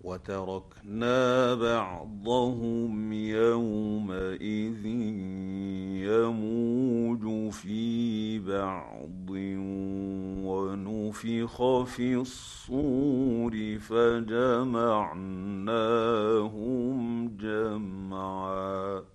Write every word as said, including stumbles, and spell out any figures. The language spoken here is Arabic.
وتركنا بعضهم يومئذ يموج في بعض ونفخ في الصور فجمعناهم جمعا